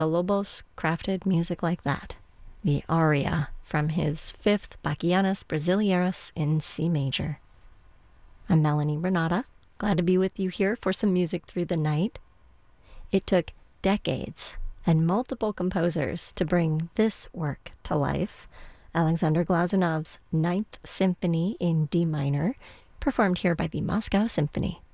Lobos crafted music like that, the aria from his fifth Bachianas Brasileiras in C major. I'm Melanie Renata, glad to be with you here for some music through the night. It took decades and multiple composers to bring this work to life. Alexander Glazunov's Ninth Symphony in D minor, performed here by the Moscow Symphony.